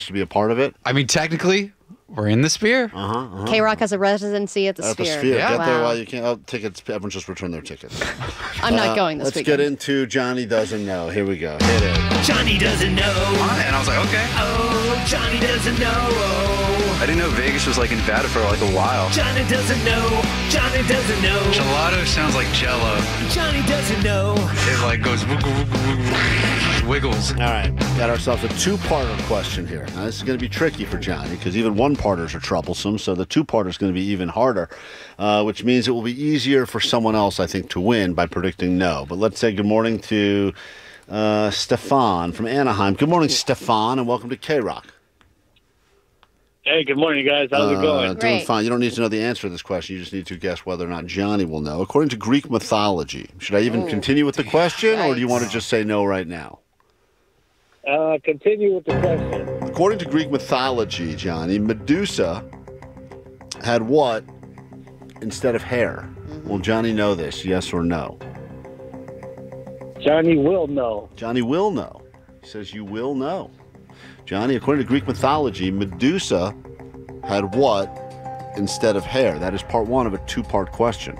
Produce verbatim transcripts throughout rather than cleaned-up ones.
to be a part of it? I mean, technically, we're in the Sphere. Uh-huh. uh-huh. K-Rock has a residency at the At Sphere. the Sphere. Yeah. Get Wow. there while you can. Oh, tickets. Everyone just return their tickets. I'm not Uh, going this Let's weekend. get into Johnny Doesn't Know. Here we go. Hit it. Johnny doesn't know. And I was like, okay. Oh, Johnny doesn't know. I didn't know Vegas was like in Nevada for like a while. Johnny doesn't know. Johnny doesn't know. Gelato sounds like Jello. Johnny doesn't know. It like goes wiggle, wiggle, wiggle, wiggles. All right. Got ourselves a two-parter question here. Now, this is going to be tricky for Johnny because even one-parters are troublesome, so the two-parter is going to be even harder, uh, which means it will be easier for someone else, I think, to win by predicting no. But let's say good morning to uh, Stefan from Anaheim. Good morning, Stefan, and welcome to K-Rock. Hey, good morning, guys. How's Uh, it going? Doing Great. fine. You don't need to know the answer to this question. You just need to guess whether or not Johnny will know. According to Greek mythology, should I even Ooh. continue with the question, or do you Right. want to just say no right now? Uh, continue with the question. According to Greek mythology, Johnny, Medusa had what instead of hair? Will Johnny know this, yes or no? Johnny will know. Johnny will know. He says you will know. Johnny, according to Greek mythology, Medusa had what instead of hair? That is part one of a two-part question.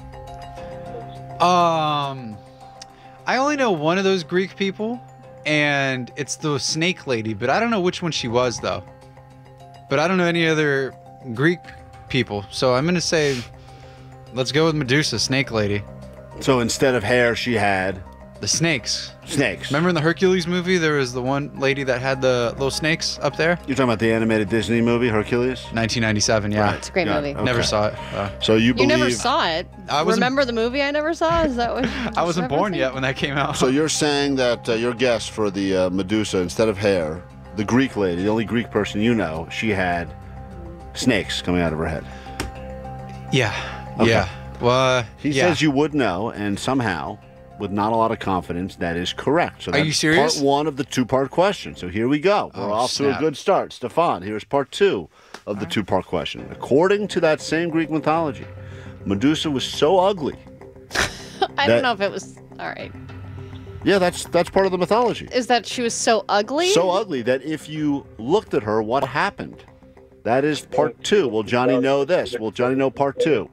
Um, I only know one of those Greek people, and it's the snake lady, but I don't know which one she was, though. But I don't know any other Greek people, so I'm going to say, let's go with Medusa, snake lady. So instead of hair, she had The snakes. snakes. Remember in the Hercules movie, there was the one lady that had the little snakes up there? You're talking about the animated Disney movie, Hercules? nineteen ninety-seven, yeah. Right. It's a great Got movie. it. Never Okay. saw it. Uh, So you You believe... never saw it. I wasn't- Remember the movie I never saw? Is that what? I wasn't never born seen? yet when that came out. So you're saying that uh, your guess for the uh, Medusa, instead of hair, the Greek lady, the only Greek person you know, she had snakes coming out of her head. yeah. Okay. Yeah. Well, uh, He yeah. says you would know, and somehow, with not a lot of confidence, that is correct. So Are you that's serious? part one of the two-part question. So here we go. We're Oh, off to a snap. good start. Stefan, here's part two of the two-part question. According to that same Greek mythology, Medusa was so ugly. I That- don't know if it was. All right. Yeah, that's that's part of the mythology. Is that she was so ugly? So ugly that if you looked at her, what happened? That is part two. Will Johnny know this? Will Johnny know part two?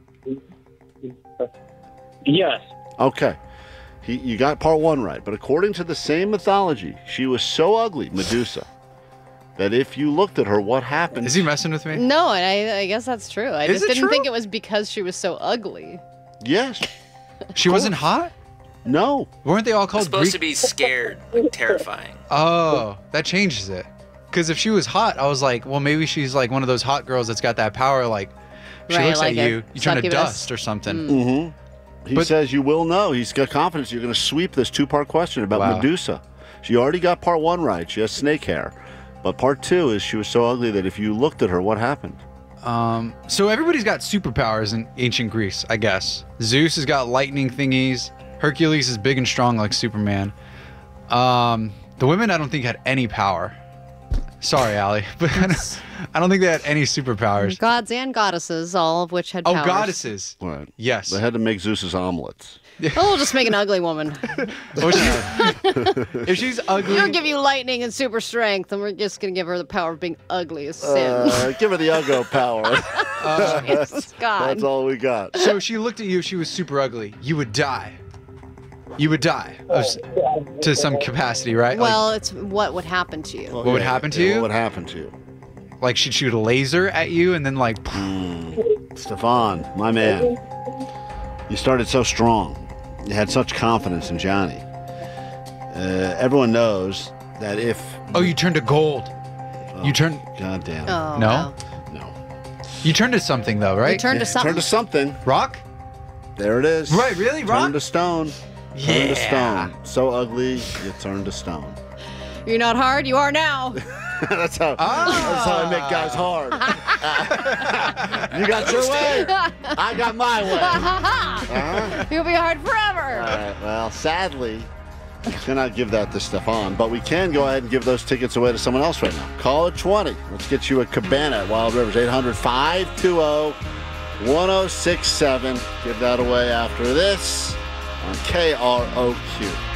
Yes. Okay. He, you got part one right. But according to the same mythology, she was so ugly, Medusa, that if you looked at her, what happened? Is he messing with me? No, and I, I guess that's true. I Is just it didn't true? think it was because she was so ugly. Yes. She wasn't hot? No. Weren't they all It's called supposed Greek? to be scared, like terrifying. Oh, that changes it. Because if she was hot, I was like, well, maybe she's like one of those hot girls that's got that power. Like, she Right, looks like at a you, you turn to succubus. dust or something. Mm-hmm. He But- says you will know. He's got confidence you're going to sweep this two-part question about Wow. Medusa. She already got part one right. She has snake hair. But part two is she was so ugly that if you looked at her, what happened? Um, so everybody's got superpowers in ancient Greece, I guess. Zeus has got lightning thingies. Hercules is big and strong like Superman. Um, the women, I don't think, had any power. Sorry, Allie, but I don't, I don't think they had any superpowers. Gods and goddesses, all of which had Oh, powers. goddesses. Right. Yes. They had to make Zeus's omelets. Oh, we'll just make an ugly woman. Or she- if she's ugly, We'll give you lightning and super strength, and we're just going to give her the power of being ugly as sin. Uh, give her the Uggo power. Jesus God. That's all we got. so she looked at you, she was super ugly. You would die. You would die of, s- to some capacity, right? Like- Well, it's what would happen to you. Well, What would happen to you? What would happen to you? Like she'd shoot a laser at you and then like Stefan, my man, you started so strong. You had such confidence in Johnny. Uh, everyone knows that if... oh, you turned to gold. You turned God damn. Oh, No? wow. No. you turned to something though, right? You turned to Yeah, something. Turn to something. rock? There it is. Right, really? Rock? Turn to stone. Turn to Yeah. stone. So ugly, you turn to stone. You're not hard, you are now. that's how. That's how I make guys hard. You got your way. I got my way. Uh-huh. You'll be hard forever. All right. Well, sadly, we cannot give that to Stefan, but we can go ahead and give those tickets away to someone else right now. Call it twenty. Let's get you a cabana at Wild Rivers. eight hundred, five two zero, one zero six seven. Give that away after this on K R O Q.